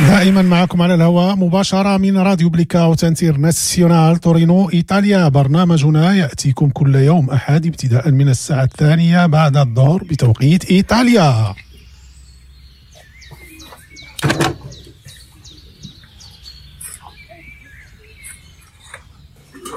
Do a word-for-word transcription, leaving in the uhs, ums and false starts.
دائما معكم على الهواء مباشرة من راديو بليكاوت انترناسيونال تورينو إيطاليا. برنامجنا يأتيكم كل يوم أحد ابتداء من الساعة الثانية بعد الظهر بتوقيت إيطاليا.